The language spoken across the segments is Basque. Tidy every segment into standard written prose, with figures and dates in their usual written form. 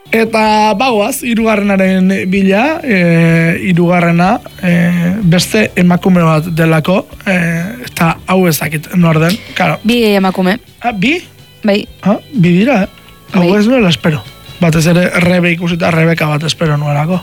Eta bagoaz, hirugarrenaren bila, hirugarrena beste emakume bat delako, eta hau ezakit nor den. Claro. Bi emakume. Bi? Bai. Bi dira, Hau ez nuela espero. Batez ere Rebe ikusita Rebeka bat espero nuelako.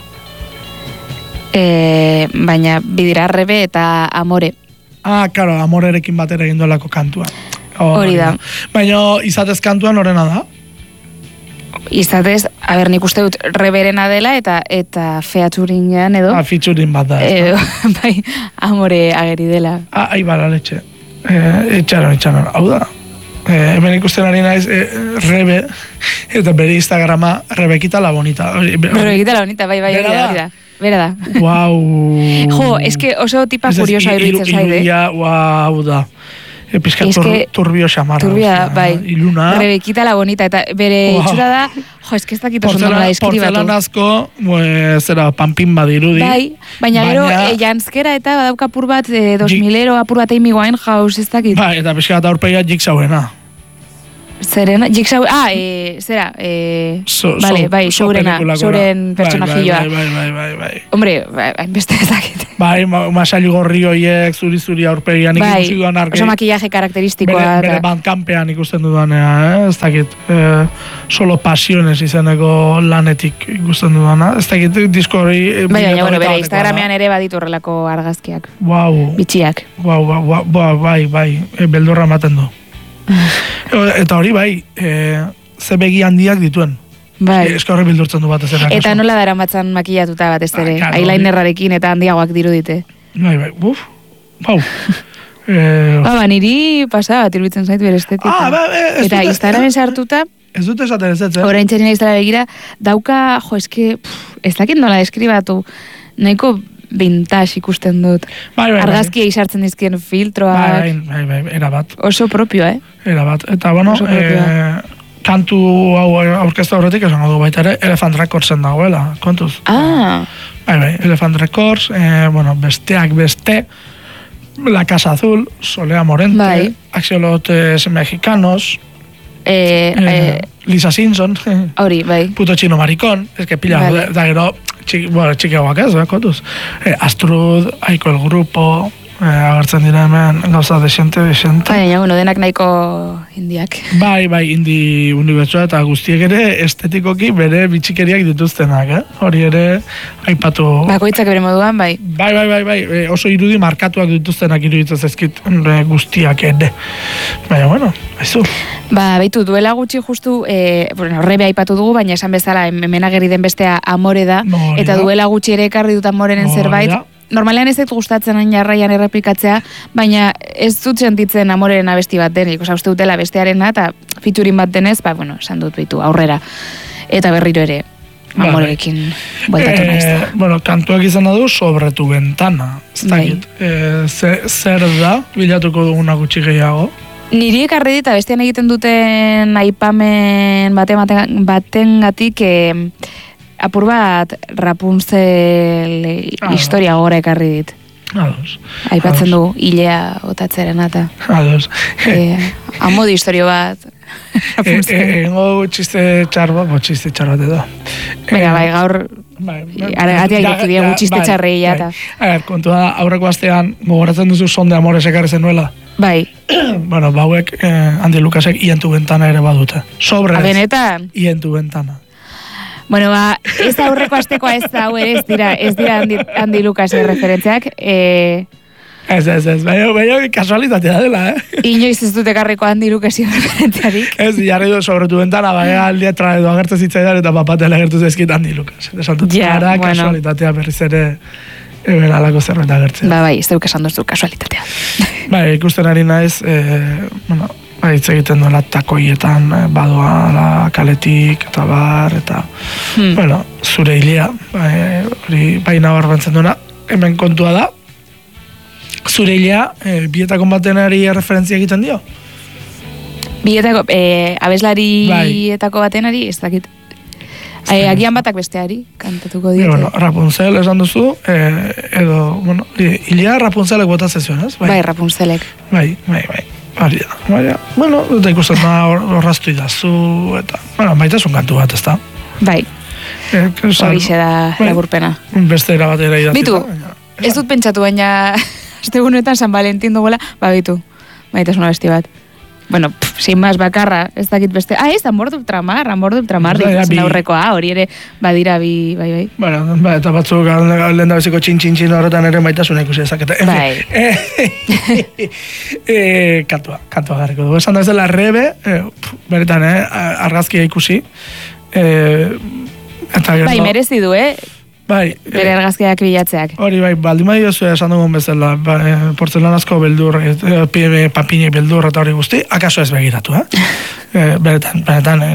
Baina bidira Rebe eta Amore. Claro, Amorerekin batera egin duelako kantua. Hori da. Baina izatez kantuan horrena da? Izatez, nik uste dut Reberena dela eta featurinean edo. Featuring bat da. Bai, Amore ageri dela. Bala letxe. Etxaron. Hau da. Hemen ikusten ari naiz Rebe, eta bere Instagrama Rebekita la bonita. Rebekita la bonita, bai, bera da. Guau. Jo, eske oso tipa kuriosa iruditzen zaide. Guau da. Pizka turbio xamarra. Turbia, bai. Iluna. Rebekita la bonita, eta bere itxura da, jo, eske ez dakit oso nola deskribatu. Porzelanazko, zera, panpin badirudi. Bai, baina gero, jantzkera eta badauka apur bat, 2000ero apur bat Amy Winehouse, ez dakit. Bai, eta pizka eta aurpegia Jigsawena. Zerena, Jigsaw, zera, vale, bai, Showren personajilloa. Bai. Hombre, beste ez dakit. Bai, masailu gorri hoiek, zuri aurpegian ikusi duan argi. Oso makillaje karakteristikoa. Bere bandkampean ikusten dudanea, ez dakit, solo pasiones izeneko lanetik ikusten dudana. Ez dakit, disko hori... Baina, bere Instagramean ere baditu horrelako argazkiak. Wow. Bitxiak. Bai, beldurra ematen du. Eta hori bai, ze begi handiak dituen. Bai. Eska horri bildurtzen du batez ere. Eta nola dara matzan makillatuta batez ere. Eyelinerrarekin eta handiagoak dirudite. Bai, buf. Bau. Niri pasa bat iruditzen zait bere estetika. Eta Instagramen sartuta, ez dut esaten ez. Orain txerina Instagram begira, dauka, eske, ez dakit nola deskribatu, nahiko vintage ikusten dut. Bai. Argazkia izartzen dizkien filtroak. Bai, erabat. Oso propio, Erabat. Eta, bueno, kantu hau aurkeztu horretik esan du baita ere, Elephant Recordsen dagoela, kontuz. Bai, Elephant Records, besteak beste, La Casa Azul, Solea Morente, Axolotes Mexicanos, Lisa Simpson, Puto Chino Maricón, es que pilla, da gero, txikiagoak ez, kontuz. Astrud, Aiko el Grupo, agertzen dira hemen gauza desente. Baina, denak nahiko indiak. Bai, indi unibertsua eta guztiek ere estetikoki bere bitxikeriak dituztenak, hori ere aipatu... Bakoitzak bere moduan, bai. Bai, oso irudi markatuak dituztenak iruditzen zaizkit guztiak ere. Baina, bueno, aizu. Baitu, duela gutxi justu, Rebe aipatu dugu, baina esan bezala hemen ageri den bestea Amore da, eta duela gutxi ere ekarri dut Amoreren zerbait. Normalean ez dut gustatzen hain jarraian errepikatzea, baina ez dut sentitzen Amoreren abesti bat denik, uste dutela bestearena, eta featuring bat denez, esan dut bitu, aurrera. Eta berriro ere, Amorerekin bueltatu naiz. Kantuak izan du Sobre tu ventana. Zer da, bilatuko duguna gutxi gehiago? Niri ekarri dit, bestean egiten duten aipamen batengatik apur bat Rapunzel historia gora ekarri dit. Aipatzen du hilea otatzeren eta. Amodi historio bat. Engo txiste txar bat edo. Bai, gaur atia irekti diegu txiste txarrei eta. Kontua da, aurreko astean gogoratzen duzu Son de Amores ekarri zenuela. Bai. Bauek Andy Lucasek Ien tu ventana ere badute. Sobre benetan? Ien tu ventana. Ez da aurreko astekoa ez da, ez dira Andy Lucasen referentziak. Ez, baina kasualitatea dela, Inoiz ez dute karriko Andy Lucasen referentziarik. Ez, jarri du Sobre tu ventana, baina aldeetra edo agertu zitzaidan eta papatela agertu zaizkit Andy Lucas. Kasualitatea berriz ere alako zerbait agertzea. Bai, ez duk esan duzu kasualitatea. Bai, ikusten ari naiz, hitz egiten duela takoietan, badoa la kaletik, eta bar, eta, zure hilea, hori baina barbentzen duena, hemen kontua da, zure hilea, bietako batenari referentzia egiten dio? Bietako, abeslarietako batenari, ez dakit. Agian batak besteari, kantatuko dite. Rapunzel esan duzu, edo, hilea Rapunzelek botatzen zuen, ez? Bai, Rapunzelek. Bai. Baina, dut ikusten da horraztu idazu, eta, baita zun kantu bat, ez da? Bai. Horixe da laburpena. Beste erabatera idatzita. Bitu, ez dut pentsatu, baina astegunetan San Valentin duguela, bitu, maitasuna besti bat. Bueno, sin más bakarra, ez dakit beste. Ez, Amor de Ultramar, zen aurrekoa, hori ere badira bai. Bueno, eta batzuk lehen da beziko txin horretan ere maitasuna ikusi ezakete. Bai. Kantua garriko dugu. Esan da ez dela Rebe, beretan, argazkia ikusi. Bai, merezi du, Bai. Bere argazkiak bilatzeak. Hori, bai, baldima diozu esan dugun bezala, portzelanazko beldur, papinek beldur eta hori guzti, akaso ez begiratu, Beretan,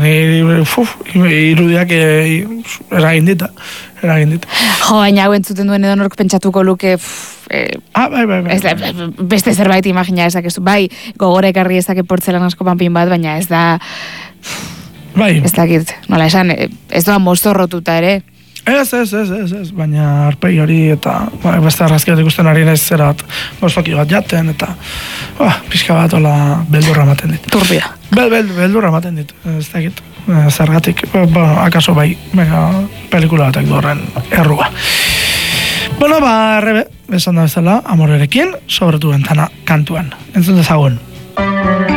irudiak eragin dit. Jo, baina hau entzuten duen edo nork pentsatuko luke, bai. Beste zerbait imagina ezakezu. Bai, gogora ekarri ezake portzelanazko panpin bat, baina ez da... Bai. Ez dakit, nola esan, ez doa mozorrotuta ere. Ez, baina arpegi hori eta beste argazkiak ikusten ari naiz zerat gozoki bat jaten eta pixka bat hola beldurra ematen dit. Turbia. Beldurra ematen dit, ez dakit, zergatik, akaso bai, pelikula batek horren errua. Bueno, Rebe, esan da bezala, Amorerekin, sobretu bentana kantuan. Entzun dezagun.